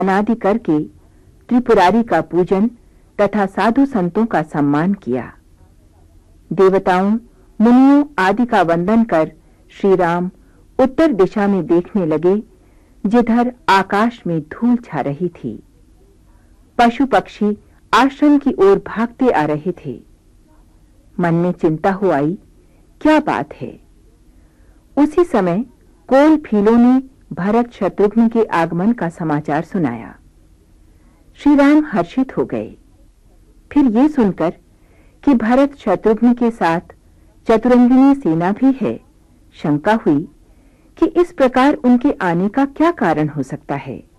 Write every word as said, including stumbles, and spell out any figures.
अनादि करके त्रिपुरारी का पूजन तथा साधु संतों का सम्मान किया। देवताओं, मुनियों आदि का वंदन कर श्री राम उत्तर दिशा में देखने लगे, जिधर आकाश में धूल छा रही थी। पशु पक्षी आश्रम की ओर भागते आ रहे थे। मन में चिंता हो आई, क्या बात है। उसी समय कोल फीलों ने भरत शत्रुघ्न के आगमन का समाचार सुनाया। श्री राम हर्षित हो गए। फिर ये सुनकर कि भरत शत्रुघ्न के साथ चतुरंगिनी सेना भी है, शंका हुई कि इस प्रकार उनके आने का क्या कारण हो सकता है।